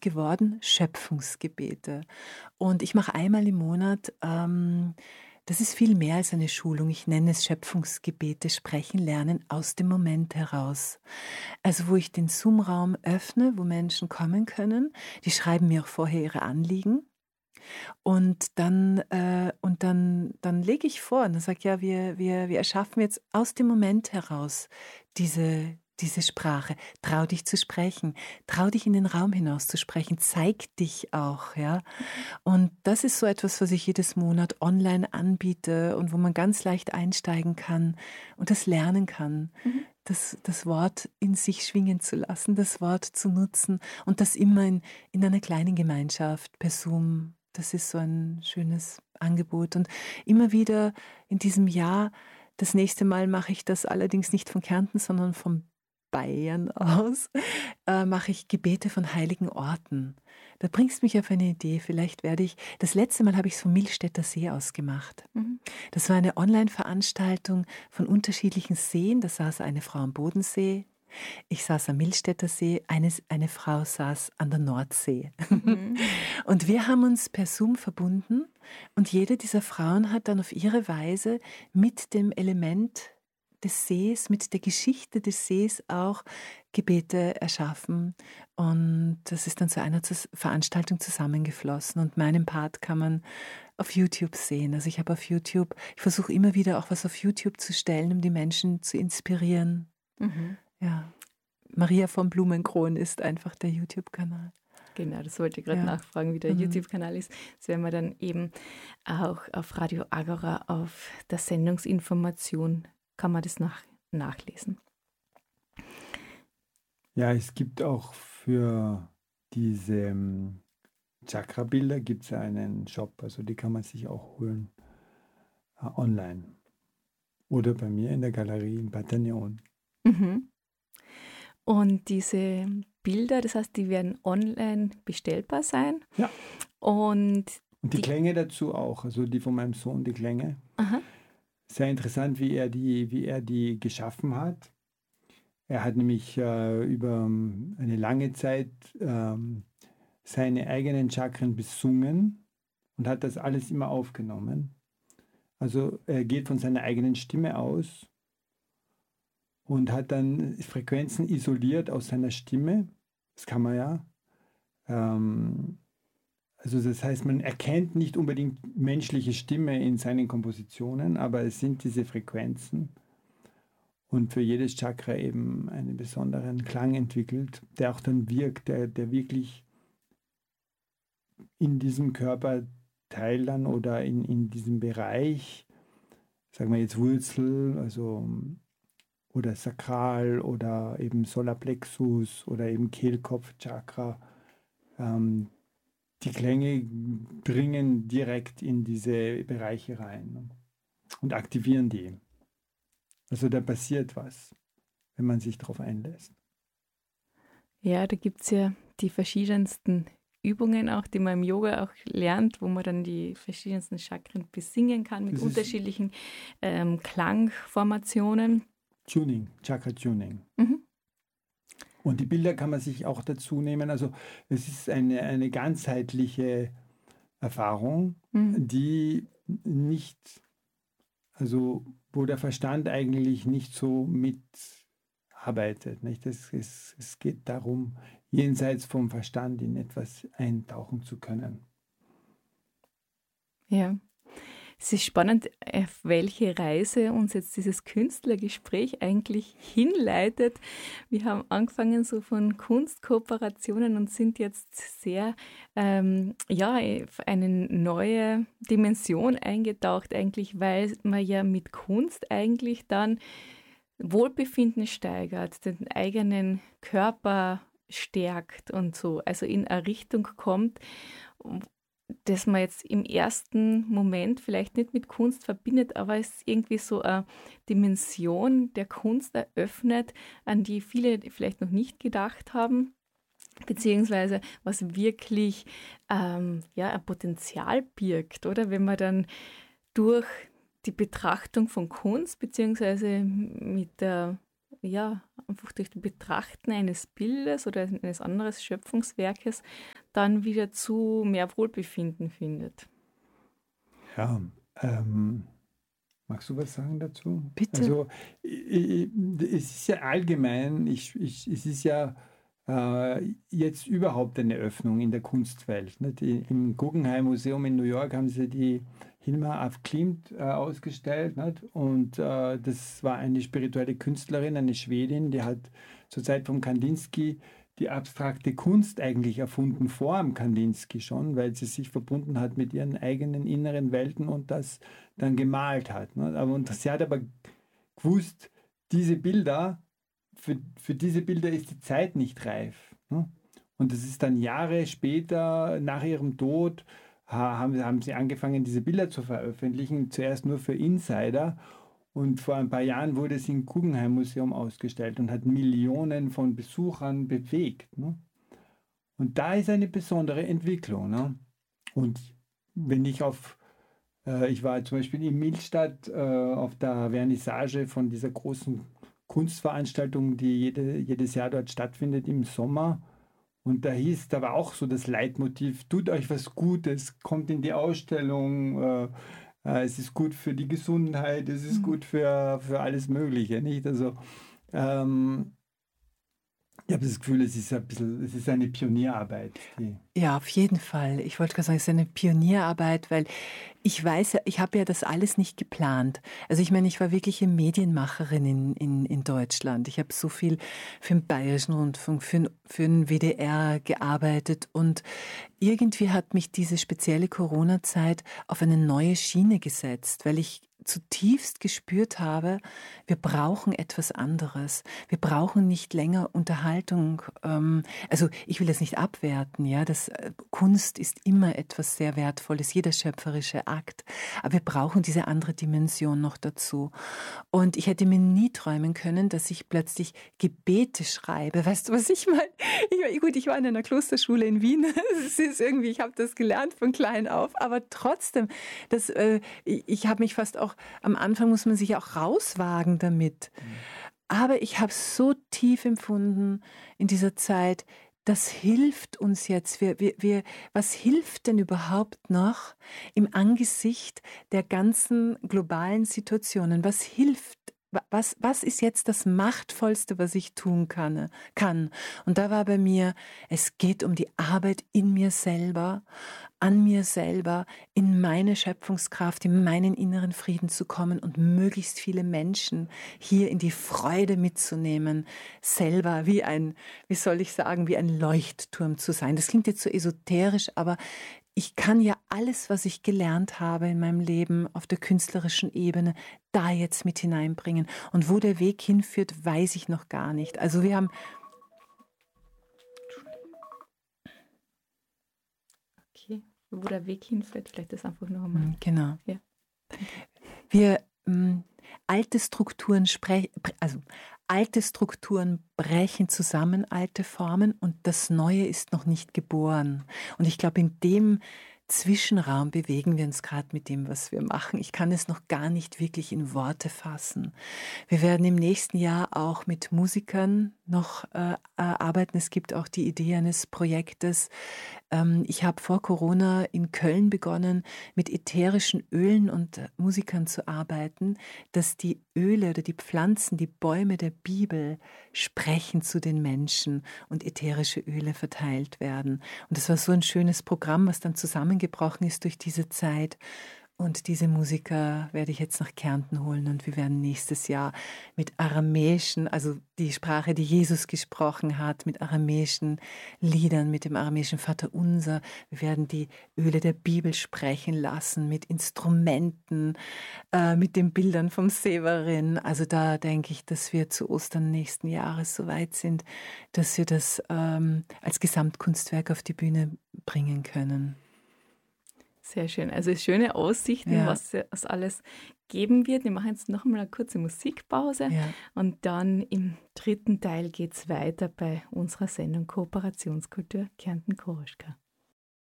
geworden, Schöpfungsgebete. Und ich mache einmal im Monat, das ist viel mehr als eine Schulung. Ich nenne es Schöpfungsgebete, sprechen lernen aus dem Moment heraus. Also wo ich den Zoom-Raum öffne, wo Menschen kommen können, die schreiben mir auch vorher ihre Anliegen. Und dann lege ich vor und dann sage ich, ja, wir erschaffen jetzt aus dem Moment heraus diese Sprache. Trau dich zu sprechen, trau dich in den Raum hinaus zu sprechen, zeig dich auch, ja. Und das ist so etwas, was ich jedes Monat online anbiete und wo man ganz leicht einsteigen kann und das lernen kann. Das Wort in sich schwingen zu lassen, das Wort zu nutzen und das immer in einer kleinen Gemeinschaft per Zoom. Das ist so ein schönes Angebot. Und immer wieder in diesem Jahr, das nächste Mal mache ich das allerdings nicht von Kärnten, sondern von Bayern aus, mache ich Gebete von heiligen Orten. Da bringst du mich auf eine Idee. Vielleicht das letzte Mal habe ich es vom Millstätter See aus gemacht. Das war eine Online-Veranstaltung von unterschiedlichen Seen. Da saß eine Frau am Bodensee, ich saß am Millstätter See, eine Frau saß an der Nordsee. Und wir haben uns per Zoom verbunden und jede dieser Frauen hat dann auf ihre Weise mit dem Element des Sees, mit der Geschichte des Sees auch Gebete erschaffen. Und das ist dann zu einer Veranstaltung zusammengeflossen. Und meinen Part kann man auf YouTube sehen. Also ich versuche immer wieder auch was auf YouTube zu stellen, um die Menschen zu inspirieren. Ja, Maria von Blumenkron ist einfach der YouTube-Kanal. Genau, das wollte ich gerade nachfragen, wie der YouTube-Kanal ist. Das werden wir dann eben auch auf Radio Agora auf der Sendungsinformation, kann man das nachlesen. Ja, es gibt auch für diese Chakra-Bilder gibt es einen Shop, also die kann man sich auch holen online. Oder bei mir in der Galerie in Bataillon. Und diese Bilder, das heißt, die werden online bestellbar sein. Ja. Und die Klänge dazu auch, also die von meinem Sohn, die Klänge. Sehr interessant, wie er die geschaffen hat. Er hat nämlich über eine lange Zeit seine eigenen Chakren besungen und hat das alles immer aufgenommen. Also er geht von seiner eigenen Stimme aus und hat dann Frequenzen isoliert aus seiner Stimme. Das kann man ja. Also das heißt, man erkennt nicht unbedingt menschliche Stimme in seinen Kompositionen, aber es sind diese Frequenzen und für jedes Chakra eben einen besonderen Klang entwickelt, der auch dann wirkt, der wirklich in diesem Körperteil dann oder in diesem Bereich, sagen wir jetzt Wurzel, also oder Sakral oder eben Solarplexus oder eben Kehlkopfchakra. Die Klänge dringen direkt in diese Bereiche rein und aktivieren die. Also da passiert was, wenn man sich darauf einlässt. Ja, da gibt es ja die verschiedensten Übungen auch, die man im Yoga auch lernt, wo man dann die verschiedensten Chakren besingen kann mit unterschiedlichen Klangformationen. Tuning, Chakra-Tuning. Und die Bilder kann man sich auch dazu nehmen. Also es ist eine ganzheitliche Erfahrung, die nicht, also wo der Verstand eigentlich nicht so mitarbeitet. Nicht? Es geht darum, jenseits vom Verstand in etwas eintauchen zu können. Ja. Es ist spannend, auf welche Reise uns jetzt dieses Künstlergespräch eigentlich hinleitet. Wir haben angefangen so von Kunstkooperationen und sind jetzt sehr auf eine neue Dimension eingetaucht eigentlich, weil man ja mit Kunst eigentlich dann Wohlbefinden steigert, den eigenen Körper stärkt und so, also in eine Richtung kommt, dass man jetzt im ersten Moment vielleicht nicht mit Kunst verbindet, aber es irgendwie so eine Dimension der Kunst eröffnet, an die viele vielleicht noch nicht gedacht haben, beziehungsweise was wirklich ein Potenzial birgt, oder? Wenn man dann durch die Betrachtung von Kunst, beziehungsweise mit der einfach durch das Betrachten eines Bildes oder eines anderen Schöpfungswerkes dann wieder zu mehr Wohlbefinden findet. Ja, magst du was sagen dazu? Bitte. Also, es ist ja allgemein, es ist ja jetzt überhaupt eine Öffnung in der Kunstwelt. Nicht? Im Guggenheim Museum in New York haben sie die Hilma af Klint ausgestellt. Nicht? Und das war eine spirituelle Künstlerin, eine Schwedin, die hat zur Zeit von Kandinsky die abstrakte Kunst eigentlich erfunden, vor dem Kandinsky schon, weil sie sich verbunden hat mit ihren eigenen inneren Welten und das dann gemalt hat. Ne? Und sie hat aber gewusst, diese Bilder, für diese Bilder ist die Zeit nicht reif. Ne? Und das ist dann Jahre später, nach ihrem Tod, haben sie angefangen, diese Bilder zu veröffentlichen, zuerst nur für Insider. Und vor ein paar Jahren wurde es im Guggenheim Museum ausgestellt und hat Millionen von Besuchern bewegt. Ne? Und da ist eine besondere Entwicklung. Ne? Und wenn ich ich war zum Beispiel in Millstatt auf der Vernissage von dieser großen Kunstveranstaltung, die jedes Jahr dort stattfindet im Sommer. Und da war auch so das Leitmotiv, tut euch was Gutes, kommt in die Ausstellung, es ist gut für die Gesundheit, es ist gut für alles Mögliche, nicht? Also ich habe das Gefühl, es ist eine Pionierarbeit. Ja, auf jeden Fall. Ich wollte gerade sagen, es ist eine Pionierarbeit, weil ich weiß ja, ich habe ja das alles nicht geplant. Also ich meine, ich war wirkliche Medienmacherin in Deutschland. Ich habe so viel für den Bayerischen Rundfunk, für den WDR gearbeitet und irgendwie hat mich diese spezielle Corona-Zeit auf eine neue Schiene gesetzt, weil ich zutiefst gespürt habe, wir brauchen etwas anderes. Wir brauchen nicht länger Unterhaltung. Also ich will das nicht abwerten, ja. Kunst ist immer etwas sehr Wertvolles, jeder schöpferische Akt. Aber wir brauchen diese andere Dimension noch dazu. Und ich hätte mir nie träumen können, dass ich plötzlich Gebete schreibe. Weißt du, was ich meine? Ich war in einer Klosterschule in Wien. Es ist irgendwie, ich habe das gelernt von klein auf. Aber trotzdem, ich habe mich fast auch, am Anfang muss man sich auch rauswagen damit. Aber ich habe so tief empfunden in dieser Zeit, das hilft uns jetzt. Was hilft denn überhaupt noch im Angesicht der ganzen globalen Situationen? Was hilft? Was ist jetzt das Machtvollste, was ich tun kann? Und da war bei mir, es geht um die Arbeit in mir selber, an mir selber, in meine Schöpfungskraft, in meinen inneren Frieden zu kommen und möglichst viele Menschen hier in die Freude mitzunehmen, selber wie ein Leuchtturm zu sein. Das klingt jetzt so esoterisch, aber ich kann ja alles, was ich gelernt habe in meinem Leben auf der künstlerischen Ebene, da jetzt mit hineinbringen. Und wo der Weg hinführt, weiß ich noch gar nicht. Also wir haben... Okay, wo der Weg hinführt, vielleicht das einfach noch einmal. Genau. Ja. Alte Strukturen brechen zusammen, alte Formen, und das Neue ist noch nicht geboren. Und ich glaube, in dem Zwischenraum bewegen wir uns gerade mit dem, was wir machen. Ich kann es noch gar nicht wirklich in Worte fassen. Wir werden im nächsten Jahr auch mit Musikern noch arbeiten. Es gibt auch die Idee eines Projektes. Ich habe vor Corona in Köln begonnen, mit ätherischen Ölen und Musikern zu arbeiten, dass die Öle oder die Pflanzen, die Bäume der Bibel sprechen zu den Menschen und ätherische Öle verteilt werden. Und das war so ein schönes Programm, was dann zusammengebrochen ist durch diese Zeit. Und diese Musiker werde ich jetzt nach Kärnten holen und wir werden nächstes Jahr mit aramäischen, also die Sprache, die Jesus gesprochen hat, mit aramäischen Liedern, mit dem aramäischen Vaterunser. Wir werden die Öle der Bibel sprechen lassen, mit Instrumenten, mit den Bildern vom Severin. Also da denke ich, dass wir zu Ostern nächsten Jahres so weit sind, dass wir das als Gesamtkunstwerk auf die Bühne bringen können. Sehr schön. Also schöne Aussichten, was es alles geben wird. Wir machen jetzt noch mal eine kurze Musikpause und dann im dritten Teil geht es weiter bei unserer Sendung Kooperationskultur Kärnten Koroschka.